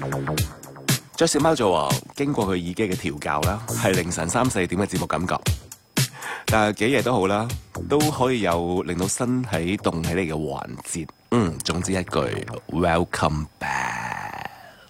雀小貓就話經過佢耳機嘅調教啦，係凌晨3、4點嘅節目感覺，但係幾夜都好啦，都可以有令到身體動起嚟嘅環節。總之一句 Welcome back。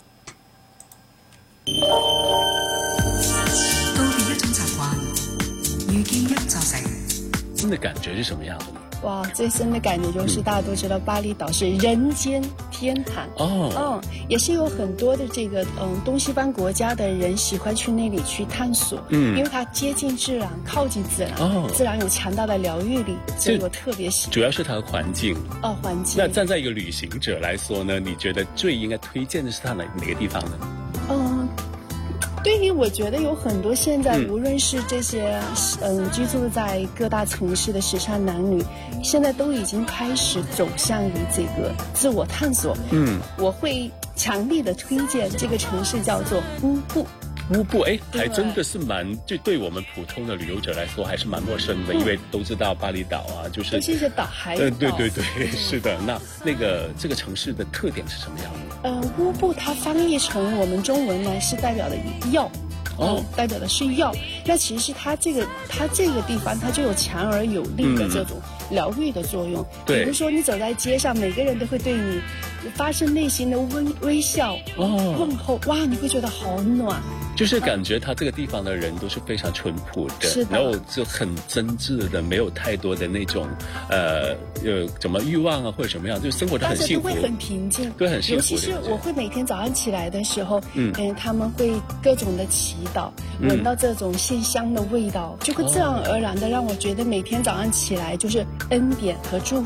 告別一種習慣，遇見一座城。 新的感覺是什麼樣的呢？ 哇，最深的感覺就是大家都知道巴厘島是人間天堂也是有很多的這個東西方國家的人喜歡去那裡去探索，因為它接近自然，靠近自然，自然有強大的療癒力，所以我特別喜歡。 主要是它的環境環境。 那站在一個旅行者來說呢，你覺得最應該推薦的是它哪個地方呢？ 對於我覺得有很多現在無論是這些居住在各大城市的時尚男女，現在都已經開始走向於這個自我探索。我會強力的推薦這個城市叫做烏布。 烏布還真的是就對我們普通的旅遊者來說還是蠻陌生的，因為都知道巴厘島啊，就是這些島海島。 對，是的。那個這個城市的特點是什麼樣的？ 烏布它翻譯成我們中文呢是代表的藥，代表的是藥。那其實它這個地方它就有強而有力的這種療癒的作用。比如說你走在街上，每個人都會對你發生內心的微笑，問候，哇，你會覺得好暖。 就是感覺他這個地方的人都是非常淳樸的，然後就很真摯的，沒有太多的那種什麼慾望啊或者什麼樣，就生活得很幸福， 大家都會很平靜， 對，很幸福。 尤其是我會每天早上起來的時候，他們會各種的祈禱，聞到這種線香的味道，就會自然而然的讓我覺得每天早上起來就是恩典和祝